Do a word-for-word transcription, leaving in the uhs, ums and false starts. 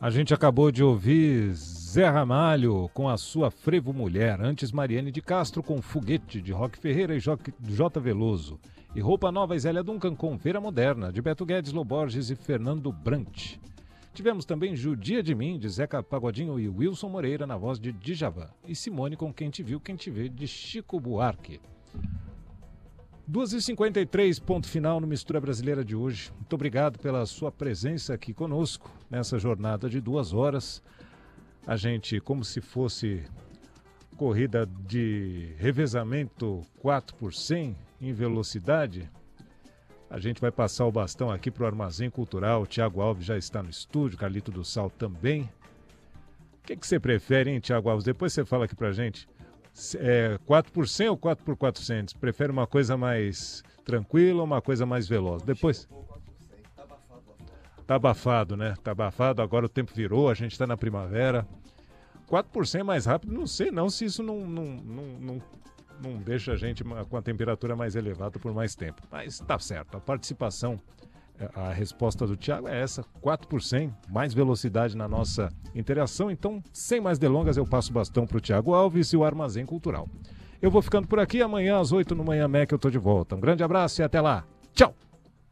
A gente acabou de ouvir Zé Ramalho com a sua Frevo Mulher, antes Mariane de Castro com Foguete de Roque Ferreira e J. Veloso. E Roupa Nova e Zélia Duncan com Feira Moderna, de Beto Guedes, Loborges e Fernando Brant. Tivemos também Judia de Mim, de Zeca Pagodinho e Wilson Moreira, na voz de Djavan. E Simone com Quem Te Viu, Quem Te Vê, de Chico Buarque. duas e cinquenta e três, ponto final no Mistura Brasileira de hoje. Muito obrigado pela sua presença aqui conosco nessa jornada de duas horas. A gente, como se fosse corrida de revezamento quatro por cem em velocidade, a gente vai passar o bastão aqui para o Armazém Cultural. O Tiago Alves já está no estúdio, Carlito do Sal também. O que, que você prefere, hein, Tiago Alves? Depois você fala aqui pra gente. É, quatro por cem ou quatro por quatrocentos? Prefere uma coisa mais tranquila ou uma coisa mais veloz? Depois... Tá abafado, né? Tá abafado, agora o tempo virou, a gente tá na primavera. quatro por cento mais rápido, não sei não se isso não, não, não, não, não deixa a gente com a temperatura mais elevada por mais tempo. Mas tá certo, a participação, a resposta do Thiago é essa, quatro por cento, mais velocidade na nossa interação. Então, sem mais delongas, eu passo o bastão pro Thiago Alves e o Armazém Cultural. Eu vou ficando por aqui, amanhã às oito no Manhã Mac eu tô de volta. Um grande abraço e até lá. Tchau!